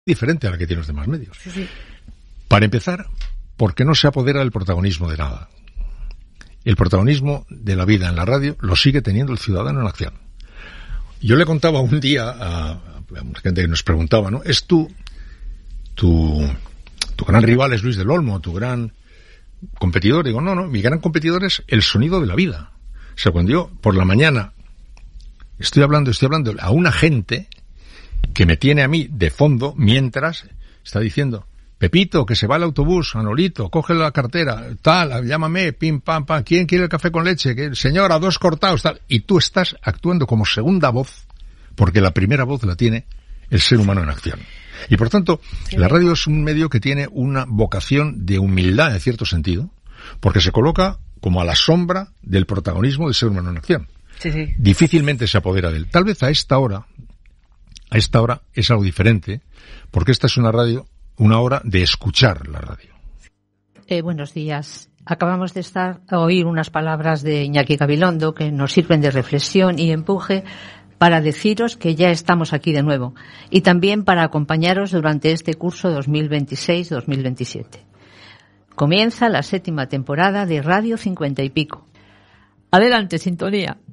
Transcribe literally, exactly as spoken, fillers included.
diferente a la que tienen los demás medios. Sí, sí. Para empezar, porque no se apodera del protagonismo de nada. El protagonismo de la vida en la radio lo sigue teniendo el ciudadano en acción. Yo le contaba un día a, a gente que nos preguntaba, ¿no? ¿Es tu, tu, tu gran rival es Luis del Olmo, tu gran competidor? Digo, no, no, mi gran competidor es el sonido de la vida. O sea, cuando yo por la mañana estoy hablando, estoy hablando a una gente que me tiene a mí de fondo mientras está diciendo, Pepito, que se va el autobús, Manolito, coge la cartera, tal, llámame, pim, pam, pam, ¿quién quiere el café con leche? Que, señora, dos cortados, tal. Y tú estás actuando como segunda voz, porque la primera voz la tiene el ser humano en acción. Y por tanto, sí, la radio es un medio que tiene una vocación de humildad en cierto sentido, porque se coloca como a la sombra del protagonismo del ser humano en acción. Sí, sí. Difícilmente se apodera de él. Tal vez a esta hora, a esta hora es algo diferente, porque esta es una radio, una hora de escuchar la radio. Eh, buenos días. Acabamos de estar a oír unas palabras de Iñaki Gabilondo que nos sirven de reflexión y empuje para deciros que ya estamos aquí de nuevo y también para acompañaros durante este curso dos mil veintiséis dos mil veintisiete. Comienza la séptima temporada de Radio cincuenta y pico. Adelante, sintonía.